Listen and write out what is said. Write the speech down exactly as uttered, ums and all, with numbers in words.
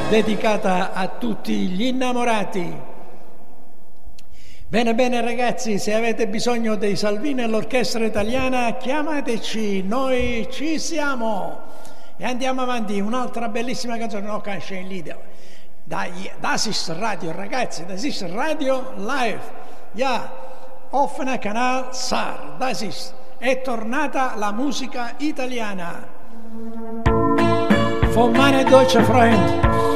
dedicata a tutti gli innamorati. Bene, bene ragazzi, se avete bisogno dei Salvini e l'orchestra italiana, chiamateci, noi ci siamo. E andiamo avanti, un'altra bellissima canzone, no, canzone lì, das ist Radio, ragazzi, das ist Radio live, ja, offener Kanal S A R, das ist, è tornata la musica italiana. Von meinem deutschen Freund